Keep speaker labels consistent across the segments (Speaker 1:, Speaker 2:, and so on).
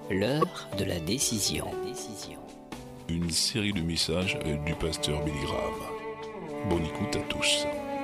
Speaker 1: L'heure de la décision.
Speaker 2: Une série de messages du pasteur Billy Graham. Bonne écoute à tous.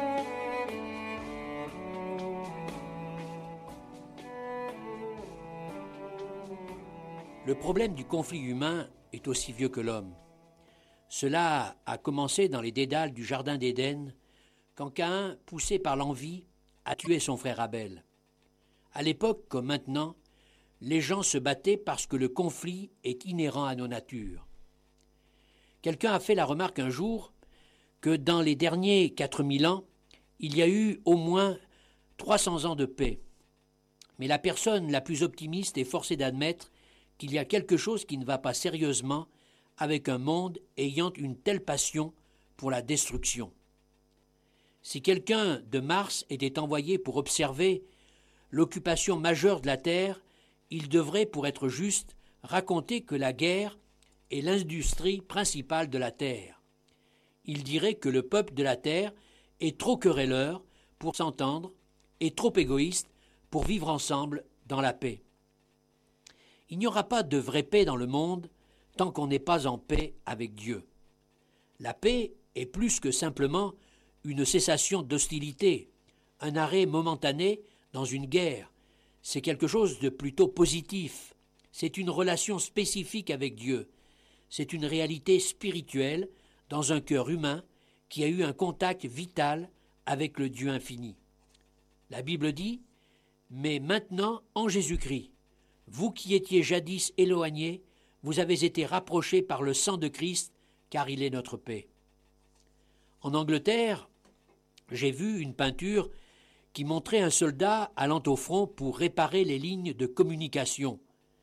Speaker 3: Le problème du conflit humain est aussi vieux que l'homme. Cela a commencé dans les dédales du jardin d'Éden, quand Caïn, poussé par l'envie, a tué son frère Abel. À l'époque comme maintenant, les gens se battaient parce que le conflit est inhérent à nos natures. Quelqu'un a fait la remarque un jour que dans les derniers 4000 ans, il y a eu au moins 300 ans de paix. Mais la personne la plus optimiste est forcée d'admettre qu'il y a quelque chose qui ne va pas sérieusement avec un monde ayant une telle passion pour la destruction. Si quelqu'un de Mars était envoyé pour observer l'occupation majeure de la Terre, il devrait, pour être juste, raconter que la guerre est l'industrie principale de la Terre. Il dirait que le peuple de la Terre est trop querelleur pour s'entendre et trop égoïste pour vivre ensemble dans la paix. Il n'y aura pas de vraie paix dans le monde tant qu'on n'est pas en paix avec Dieu. La paix est plus que simplement une cessation d'hostilité, un arrêt momentané dans une guerre. C'est quelque chose de plutôt positif. C'est une relation spécifique avec Dieu. C'est une réalité spirituelle dans un cœur humain qui a eu un contact vital avec le Dieu infini. La Bible dit « Mais maintenant, en Jésus-Christ, vous qui étiez jadis éloignés, vous avez été rapprochés par le sang de Christ, car il est notre paix. » En Angleterre, j'ai vu une peinture qui montrait un soldat allant au front pour réparer les lignes de communication.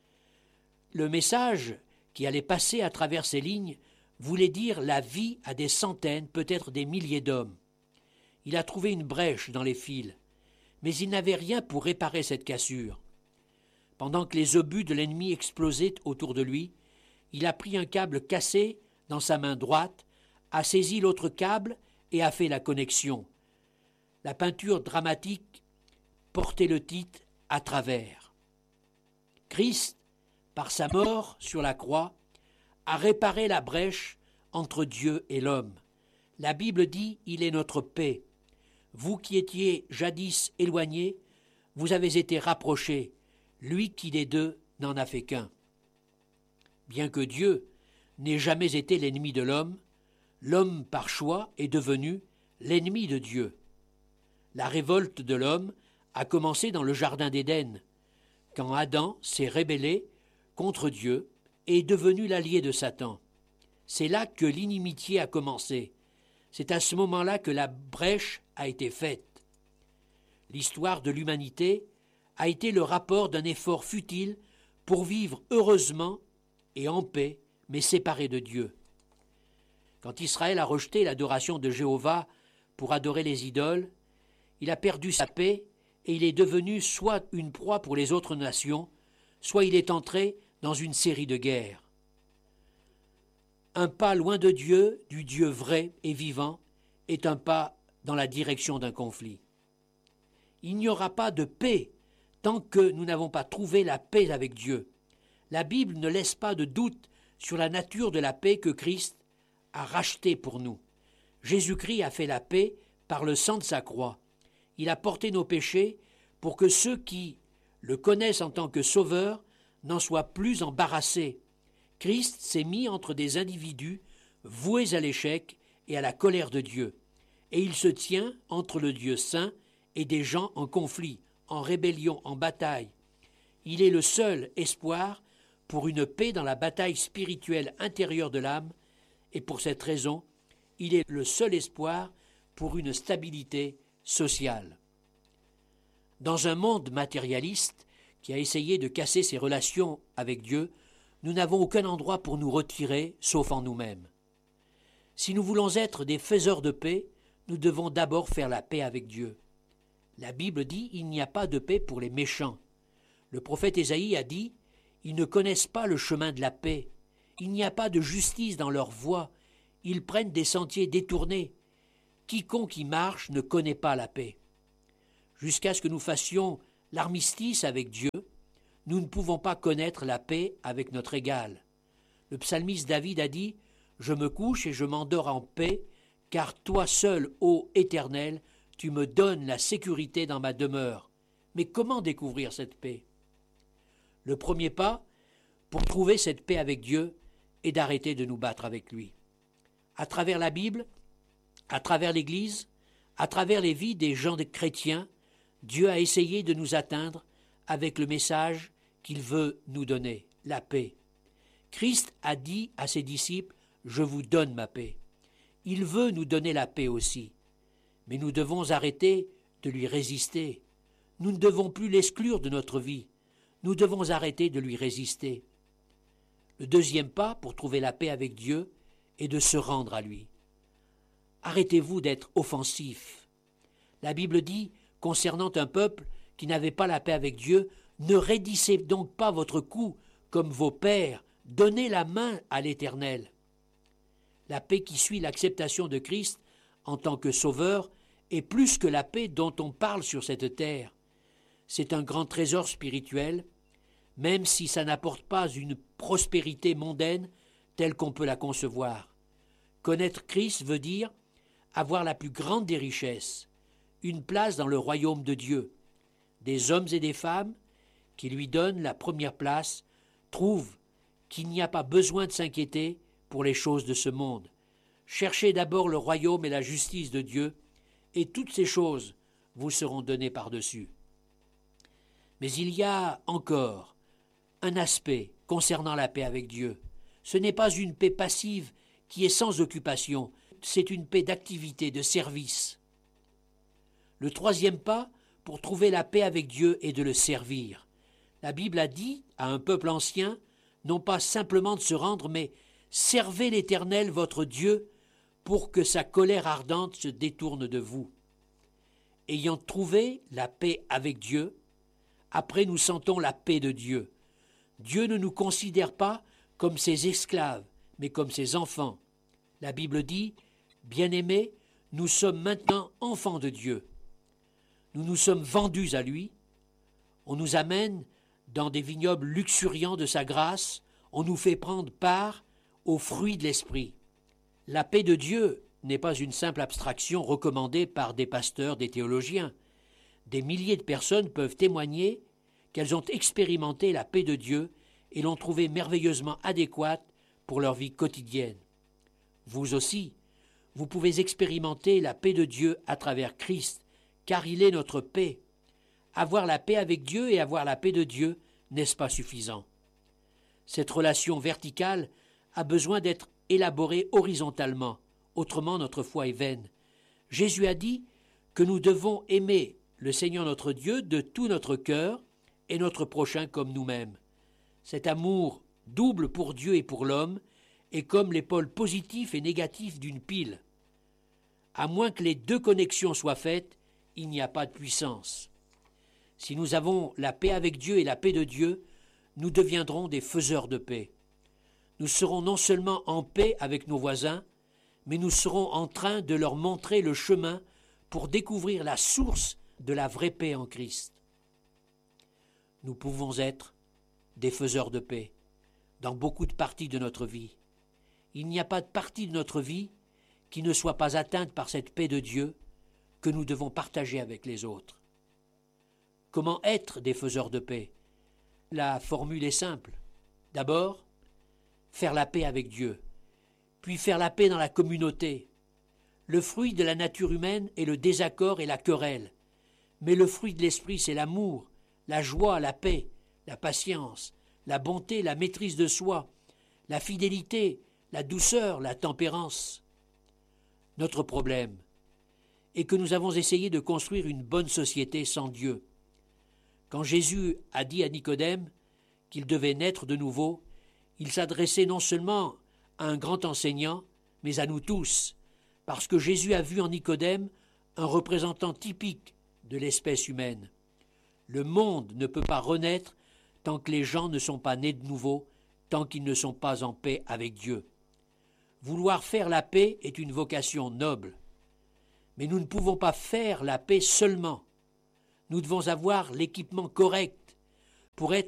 Speaker 3: Le message qui allait passer à travers ces lignes voulait dire la vie à des centaines, peut-être des milliers d'hommes. Il a trouvé une brèche dans les fils, mais il n'avait rien pour réparer cette cassure. Pendant que les obus de l'ennemi explosaient autour de lui, il a pris un câble cassé dans sa main droite, a saisi l'autre câble et a fait la connexion. La peinture dramatique portait le titre « À travers ». Christ, par sa mort sur la croix, a réparé la brèche entre Dieu et l'homme. La Bible dit « Il est notre paix ». Vous qui étiez jadis éloignés, vous avez été rapprochés, lui qui des deux n'en a fait qu'un. Bien que Dieu n'ait jamais été l'ennemi de l'homme, l'homme par choix est devenu l'ennemi de Dieu. La révolte de l'homme a commencé dans le jardin d'Éden, quand Adam s'est rébellé contre Dieu et est devenu l'allié de Satan. C'est là que l'inimitié a commencé. C'est à ce moment-là que la brèche a été faite. L'histoire de l'humanité a été le rapport d'un effort futile pour vivre heureusement et en paix, mais séparés de Dieu. Quand Israël a rejeté l'adoration de Jéhovah pour adorer les idoles, il a perdu sa paix et il est devenu soit une proie pour les autres nations, soit il est entré dans une série de guerres. Un pas loin de Dieu, du Dieu vrai et vivant, est un pas dans la direction d'un conflit. Il n'y aura pas de paix tant que nous n'avons pas trouvé la paix avec Dieu. La Bible ne laisse pas de doute sur la nature de la paix que Christ a rachetée pour nous. Jésus-Christ a fait la paix par le sang de sa croix. Il a porté nos péchés pour que ceux qui le connaissent en tant que sauveur n'en soient plus embarrassés. Christ s'est mis entre des individus voués à l'échec et à la colère de Dieu. Et il se tient entre le Dieu saint et des gens en conflit, en rébellion, en bataille. Il est le seul espoir pour une paix dans la bataille spirituelle intérieure de l'âme, et pour cette raison, il est le seul espoir pour une stabilité sociale. Dans un monde matérialiste qui a essayé de casser ses relations avec Dieu, nous n'avons aucun endroit pour nous retirer, sauf en nous-mêmes. Si nous voulons être des faiseurs de paix, nous devons d'abord faire la paix avec Dieu. La Bible dit « Il n'y a pas de paix pour les méchants ». Le prophète Ésaïe a dit « Ils ne connaissent pas le chemin de la paix. Il n'y a pas de justice dans leur voie. Ils prennent des sentiers détournés. Quiconque y marche ne connaît pas la paix. » Jusqu'à ce que nous fassions l'armistice avec Dieu, nous ne pouvons pas connaître la paix avec notre égal. Le psalmiste David a dit « Je me couche et je m'endors en paix, car toi seul, ô Éternel, tu me donnes la sécurité dans ma demeure. » Mais comment découvrir cette paix? Le premier pas pour trouver cette paix avec Dieu est d'arrêter de nous battre avec lui. À travers la Bible, à travers l'Église, à travers les vies des gens chrétiens, Dieu a essayé de nous atteindre avec le message qu'il veut nous donner, la paix. Christ a dit à ses disciples « Je vous donne ma paix ». Il veut nous donner la paix aussi, mais nous devons arrêter de lui résister. Nous ne devons plus l'exclure de notre vie. Nous devons arrêter de lui résister. Le deuxième pas pour trouver la paix avec Dieu est de se rendre à lui. Arrêtez-vous d'être offensif. La Bible dit, concernant un peuple qui n'avait pas la paix avec Dieu, « Ne raidissez donc pas votre cou comme vos pères, donnez la main à l'Éternel. » La paix qui suit l'acceptation de Christ en tant que sauveur est plus que la paix dont on parle sur cette terre. C'est un grand trésor spirituel, même si ça n'apporte pas une prospérité mondaine telle qu'on peut la concevoir. Connaître Christ veut dire avoir la plus grande des richesses, une place dans le royaume de Dieu. Des hommes et des femmes qui lui donnent la première place trouvent qu'il n'y a pas besoin de s'inquiéter pour les choses de ce monde. Cherchez d'abord le royaume et la justice de Dieu, et toutes ces choses vous seront données par-dessus. Mais il y a encore un aspect concernant la paix avec Dieu. Ce n'est pas une paix passive qui est sans occupation, c'est une paix d'activité, de service. Le troisième pas pour trouver la paix avec Dieu est de le servir. La Bible a dit à un peuple ancien, non pas simplement de se rendre, mais « Servez l'Éternel votre Dieu pour que sa colère ardente se détourne de vous. » Ayant trouvé la paix avec Dieu, après nous sentons la paix de Dieu. Dieu ne nous considère pas comme ses esclaves, mais comme ses enfants. La Bible dit « Bien-aimés, nous sommes maintenant enfants de Dieu. » Nous nous sommes vendus à lui. On nous amène dans des vignobles luxuriants de sa grâce. On nous fait prendre part aux fruits de l'esprit. La paix de Dieu n'est pas une simple abstraction recommandée par des pasteurs, des théologiens. Des milliers de personnes peuvent témoigner qu'elles ont expérimenté la paix de Dieu et l'ont trouvée merveilleusement adéquate pour leur vie quotidienne. Vous aussi, vous pouvez expérimenter la paix de Dieu à travers Christ, car il est notre paix. Avoir la paix avec Dieu et avoir la paix de Dieu, n'est-ce pas suffisant? Cette relation verticale a besoin d'être élaborée horizontalement, autrement notre foi est vaine. Jésus a dit que nous devons aimer le Seigneur notre Dieu de tout notre cœur et notre prochain comme nous-mêmes. Cet amour double pour Dieu et pour l'homme est comme les pôles positifs et négatifs d'une pile. À moins que les deux connexions soient faites, il n'y a pas de puissance. Si nous avons la paix avec Dieu et la paix de Dieu, nous deviendrons des faiseurs de paix. Nous serons non seulement en paix avec nos voisins, mais nous serons en train de leur montrer le chemin pour découvrir la source de la vraie paix en Christ. Nous pouvons être des faiseurs de paix dans beaucoup de parties de notre vie. Il n'y a pas de partie de notre vie qui ne soit pas atteinte par cette paix de Dieu que nous devons partager avec les autres. Comment être des faiseurs de paix? La formule est simple. D'abord, faire la paix avec Dieu, puis faire la paix dans la communauté. Le fruit de la nature humaine est le désaccord et la querelle, mais le fruit de l'esprit, c'est l'amour, la joie, la paix, la patience, la bonté, la maîtrise de soi, la fidélité, la douceur, la tempérance. Notre problème est que nous avons essayé de construire une bonne société sans Dieu. Quand Jésus a dit à Nicodème qu'il devait naître de nouveau, il s'adressait non seulement à un grand enseignant, mais à nous tous, parce que Jésus a vu en Nicodème un représentant typique de l'espèce humaine. Le monde ne peut pas renaître tant que les gens ne sont pas nés de nouveau, tant qu'ils ne sont pas en paix avec Dieu. Vouloir faire la paix est une vocation noble, mais nous ne pouvons pas faire la paix seulement. Nous devons avoir l'équipement correct pour être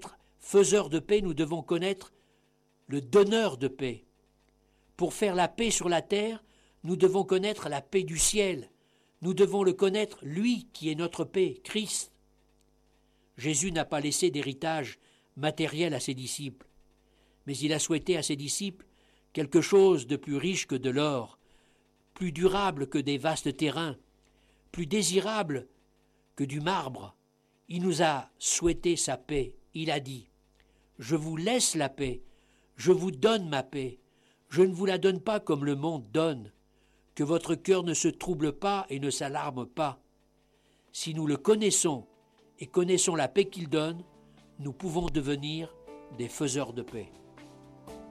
Speaker 3: faiseurs de paix, nous devons connaître le donneur de paix. Pour faire la paix sur la terre, nous devons connaître la paix du ciel. Nous devons le connaître, lui qui est notre paix, Christ. Jésus n'a pas laissé d'héritage matériel à ses disciples, mais il a souhaité à ses disciples quelque chose de plus riche que de l'or, plus durable que des vastes terrains, plus désirable que du marbre. Il nous a souhaité sa paix. Il a dit « Je vous laisse la paix, je vous donne ma paix, je ne vous la donne pas comme le monde donne, que votre cœur ne se trouble pas et ne s'alarme pas. Si nous le connaissons et connaissons la paix qu'il donne, nous pouvons devenir des faiseurs de paix. »